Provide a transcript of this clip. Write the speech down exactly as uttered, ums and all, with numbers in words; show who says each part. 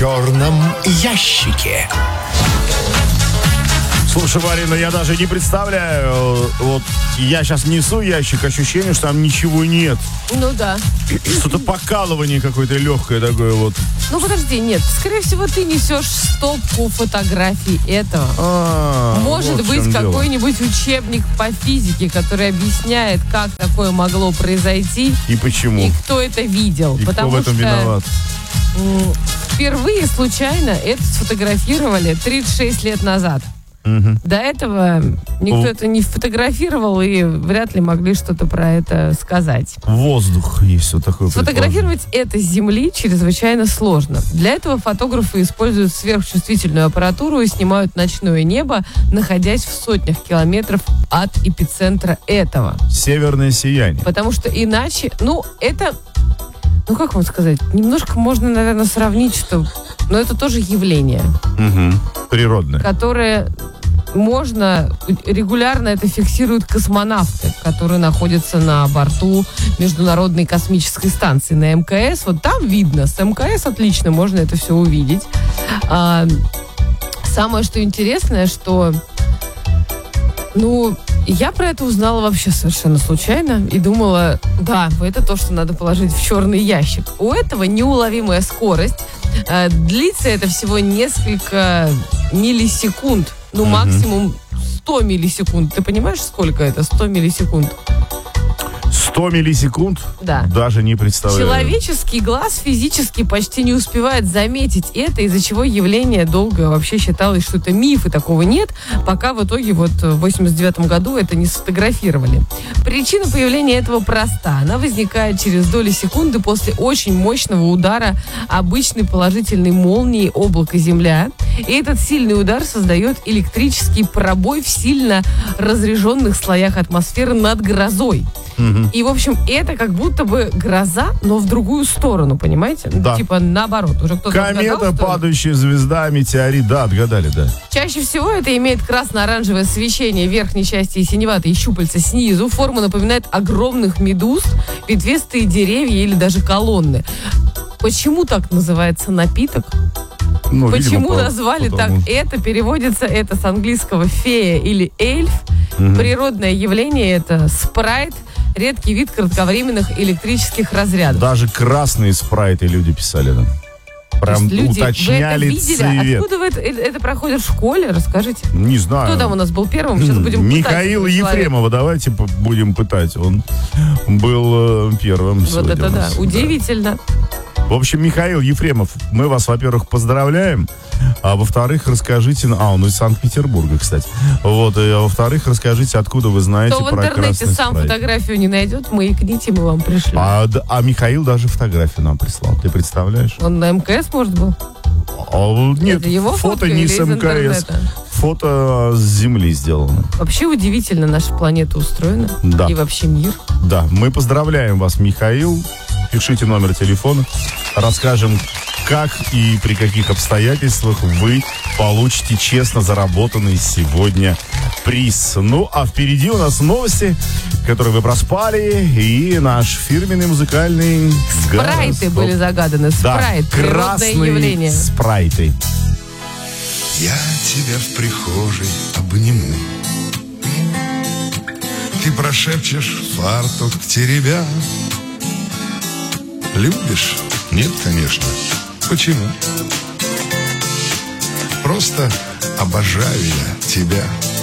Speaker 1: черном ящике.
Speaker 2: Слушай, Марина, я даже не представляю, вот я сейчас несу ящик, ощущение, что там ничего нет.
Speaker 3: Ну да.
Speaker 2: Что-то покалывание какое-то легкое такое вот.
Speaker 3: Ну подожди, нет, скорее всего ты несешь стопку фотографий этого.
Speaker 2: А,
Speaker 3: Может
Speaker 2: вот в
Speaker 3: быть
Speaker 2: чем дело.
Speaker 3: какой-нибудь учебник по физике, который объясняет, как такое могло произойти.
Speaker 2: И почему?
Speaker 3: И кто это видел.
Speaker 2: И
Speaker 3: Потому
Speaker 2: кто в этом
Speaker 3: что
Speaker 2: виноват?
Speaker 3: м, впервые случайно это сфотографировали тридцать шесть лет назад.
Speaker 2: Угу.
Speaker 3: До этого никто
Speaker 2: О.
Speaker 3: это не фотографировал и вряд ли могли что-то про это сказать.
Speaker 2: Воздух есть вот такой.
Speaker 3: Сфотографировать это с Земли чрезвычайно сложно. Для этого фотографы используют сверхчувствительную аппаратуру и снимают ночное небо, находясь в сотнях километров от эпицентра этого.
Speaker 2: Северное сияние.
Speaker 3: Потому что иначе, ну, это, ну, как вам сказать, немножко можно, наверное, сравнить, что, но это тоже явление,
Speaker 2: Угу. Природное.
Speaker 3: которое можно, регулярно это фиксируют космонавты, которые находятся на борту Международной космической станции на эм ка эс. Вот там видно, с эм ка эс отлично можно это все увидеть. А, самое, что интересное, что, ну, я про это узнала вообще совершенно случайно и думала, да, это то, что надо положить в черный ящик. У этого неуловимая скорость. А, длится это всего несколько миллисекунд. Ну,
Speaker 2: Мгм.
Speaker 3: максимум сто миллисекунд. Ты понимаешь, сколько это? сто миллисекунд.
Speaker 2: сто миллисекунд?
Speaker 3: Да.
Speaker 2: Даже не представляю.
Speaker 3: Человеческий глаз физически почти не успевает заметить это, из-за чего явление долго вообще считалось, что это миф, и такого нет, пока в итоге вот в восемьдесят девятом году это не сфотографировали. Причина появления этого проста. Она возникает через доли секунды после очень мощного удара обычной положительной молнии облака Земля. И этот сильный удар создает электрический пробой в сильно разряженных слоях атмосферы над грозой.
Speaker 2: Мгм.
Speaker 3: И, в общем, это как будто бы гроза, но в другую сторону, понимаете?
Speaker 2: Да.
Speaker 3: Типа наоборот. Уже кто-то
Speaker 2: Комета,
Speaker 3: отгадал, что ли?
Speaker 2: падающая звезда, метеорит. Да, отгадали, да.
Speaker 3: Чаще всего это имеет красно-оранжевое свечение верхней части и синеватые щупальца снизу. Форма напоминает огромных медуз, ветвистые деревья или даже колонны. Почему так называется напиток?
Speaker 2: Ну, видимо,
Speaker 3: Почему
Speaker 2: по-
Speaker 3: назвали
Speaker 2: потому-
Speaker 3: так? Это переводится, это с английского фея или эльф.
Speaker 2: Мгм.
Speaker 3: Природное явление это спрайт, редкий вид кратковременных электрических разрядов.
Speaker 2: Даже красные спрайты люди писали нам. Прям
Speaker 3: То есть люди,
Speaker 2: уточняли
Speaker 3: вы это видели?
Speaker 2: цвет.
Speaker 3: Откуда вы это, это проходит в школе? Расскажите.
Speaker 2: Не знаю.
Speaker 3: Кто там у нас был первым? Сейчас будем пытать
Speaker 2: Михаила
Speaker 3: этого человека.
Speaker 2: Ефремова, давайте п- будем пытать. Он был э, первым
Speaker 3: Вот
Speaker 2: сегодня
Speaker 3: это
Speaker 2: у
Speaker 3: да,
Speaker 2: нас.
Speaker 3: удивительно.
Speaker 2: В общем, Михаил Ефремов, мы вас, во-первых, поздравляем, а во-вторых, расскажите... А, он из Санкт-Петербурга, кстати. Вот, и, а во-вторых, расскажите, откуда вы знаете
Speaker 3: Кто в
Speaker 2: про
Speaker 3: интернете
Speaker 2: красный
Speaker 3: сам
Speaker 2: спрайт.
Speaker 3: фотографию не найдет, маякните, мы вам пришлем.
Speaker 2: А, д- а Михаил даже фотографию нам прислал, ты представляешь?
Speaker 3: Он на эм ка эс, может, был?
Speaker 2: А, нет,
Speaker 3: Это его
Speaker 2: фото
Speaker 3: фотка
Speaker 2: не
Speaker 3: или
Speaker 2: с
Speaker 3: из
Speaker 2: эм ка эс,
Speaker 3: интернета?
Speaker 2: фото с Земли сделано.
Speaker 3: Вообще удивительно наша планета устроена.
Speaker 2: Да.
Speaker 3: И вообще мир.
Speaker 2: Да, мы поздравляем вас, Михаил. Пишите номер телефона, расскажем, как и при каких обстоятельствах вы получите честно заработанный сегодня приз. Ну, а впереди у нас новости, которые вы проспали, и наш фирменный музыкальный
Speaker 3: Спрайты
Speaker 2: гороскоп.
Speaker 3: были загаданы.
Speaker 2: Да,
Speaker 3: Спрайт, природное
Speaker 2: красные
Speaker 3: явление.
Speaker 2: спрайты.
Speaker 1: Я тебя в прихожей обниму. Ты прошепчешь фартук теребя. Любишь? Нет, конечно. Почему? Просто обожаю я тебя.